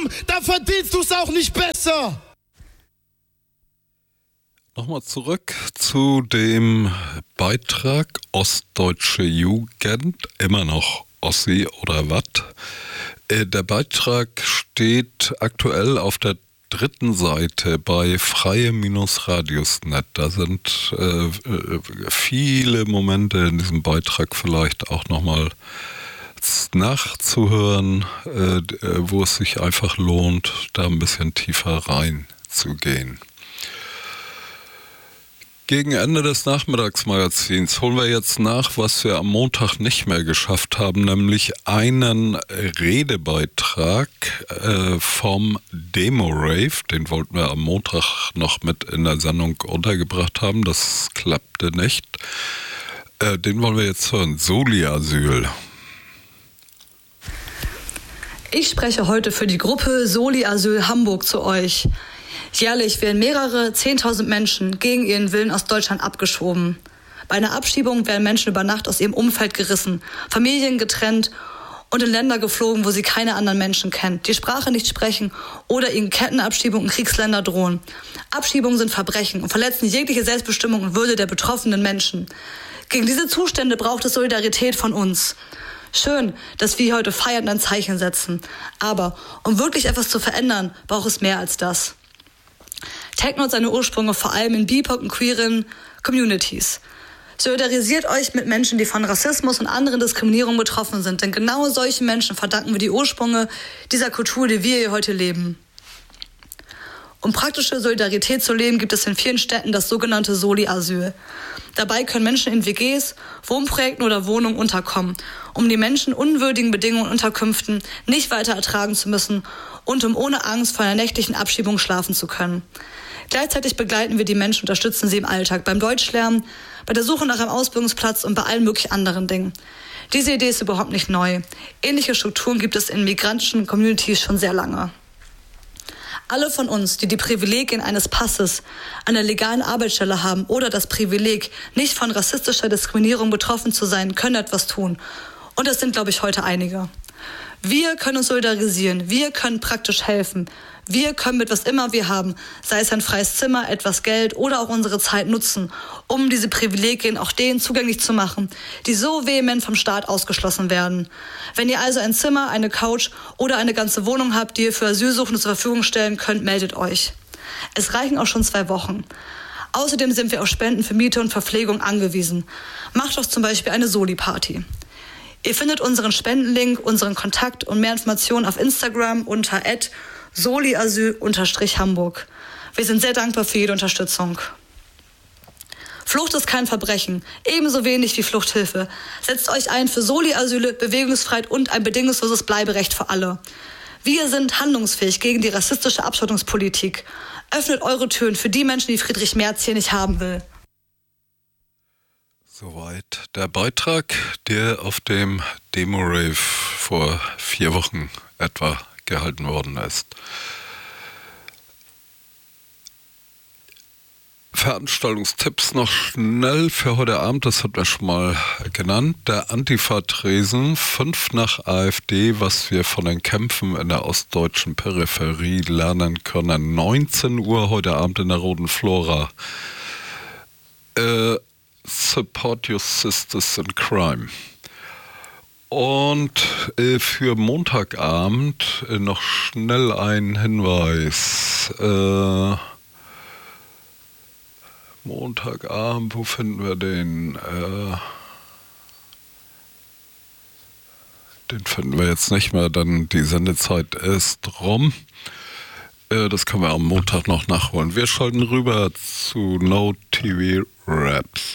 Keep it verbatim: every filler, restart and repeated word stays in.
haben, dann verdienst du es auch nicht besser. Nochmal zurück zu dem Beitrag Ostdeutsche Jugend, immer noch Ossi oder wat. Der Beitrag steht aktuell auf der dritten Seite bei freie-radius punkt net. Da sind äh, viele Momente in diesem Beitrag vielleicht auch nochmal nachzuhören, äh, wo es sich einfach lohnt, da ein bisschen tiefer reinzugehen. Gegen Ende des Nachmittagsmagazins holen wir jetzt nach, was wir am Montag nicht mehr geschafft haben, nämlich einen Redebeitrag äh, vom Demo-Rave. Den wollten wir am Montag noch mit in der Sendung untergebracht haben. Das klappte nicht. Äh, den wollen wir jetzt hören. Soli-Asyl. Ich spreche heute für die Gruppe Soli-Asyl Hamburg zu euch. Jährlich werden mehrere zehntausend Menschen gegen ihren Willen aus Deutschland abgeschoben. Bei einer Abschiebung werden Menschen über Nacht aus ihrem Umfeld gerissen, Familien getrennt und in Länder geflogen, wo sie keine anderen Menschen kennen, die Sprache nicht sprechen oder ihnen Kettenabschiebungen in Kriegsländer drohen. Abschiebungen sind Verbrechen und verletzen jegliche Selbstbestimmung und Würde der betroffenen Menschen. Gegen diese Zustände braucht es Solidarität von uns. Schön, dass wir heute feiern und ein Zeichen setzen. Aber um wirklich etwas zu verändern, braucht es mehr als das. Techno hat seine Ursprünge vor allem in B I P O C und queeren Communities. Solidarisiert euch mit Menschen, die von Rassismus und anderen Diskriminierungen betroffen sind, denn genau solchen Menschen verdanken wir die Ursprünge dieser Kultur, die wir hier heute leben. Um praktische Solidarität zu leben, gibt es in vielen Städten das sogenannte Soli-Asyl. Dabei können Menschen in W Gs, Wohnprojekten oder Wohnungen unterkommen, um die Menschen unwürdigen Bedingungen und Unterkünften nicht weiter ertragen zu müssen und um ohne Angst vor einer nächtlichen Abschiebung schlafen zu können. Gleichzeitig begleiten wir die Menschen, unterstützen sie im Alltag, beim Deutschlernen, bei der Suche nach einem Ausbildungsplatz und bei allen möglichen anderen Dingen. Diese Idee ist überhaupt nicht neu. Ähnliche Strukturen gibt es in migrantischen Communities schon sehr lange. Alle von uns, die die Privilegien eines Passes, einer legalen Arbeitsstelle haben oder das Privileg, nicht von rassistischer Diskriminierung betroffen zu sein, können etwas tun. Und das sind, glaube ich, heute einige. Wir können uns solidarisieren, wir können praktisch helfen. Wir können mit was immer wir haben, sei es ein freies Zimmer, etwas Geld oder auch unsere Zeit nutzen, um diese Privilegien auch denen zugänglich zu machen, die so vehement vom Staat ausgeschlossen werden. Wenn ihr also ein Zimmer, eine Couch oder eine ganze Wohnung habt, die ihr für Asylsuchende zur Verfügung stellen könnt, meldet euch. Es reichen auch schon zwei Wochen. Außerdem sind wir auf Spenden für Miete und Verpflegung angewiesen. Macht doch zum Beispiel eine Soli-Party. Ihr findet unseren Spendenlink, unseren Kontakt und mehr Informationen auf Instagram unter at soliasyl-hamburg. Wir sind sehr dankbar für jede Unterstützung. Flucht ist kein Verbrechen, ebenso wenig wie Fluchthilfe. Setzt euch ein für Soli-Asyle, Bewegungsfreiheit und ein bedingungsloses Bleiberecht für alle. Wir sind handlungsfähig gegen die rassistische Abschottungspolitik. Öffnet eure Türen für die Menschen, die Friedrich Merz hier nicht haben will. Soweit der Beitrag, der auf dem Demo-Rave vor vier Wochen etwa gehalten worden ist. Veranstaltungstipps noch schnell für heute Abend, das hat man schon mal genannt. Der Antifa-Tresen, fünf nach AfD, was wir von den Kämpfen in der ostdeutschen Peripherie lernen können. neunzehn Uhr heute Abend in der Roten Flora. Äh, Support your sisters in crime. Und äh, für Montagabend äh, noch schnell ein Hinweis. Äh, Montagabend, wo finden wir den? Äh, den finden wir jetzt nicht mehr, denn die Sendezeit ist rum. Äh, das können wir am Montag noch nachholen. Wir schalten rüber zu No T V Raps.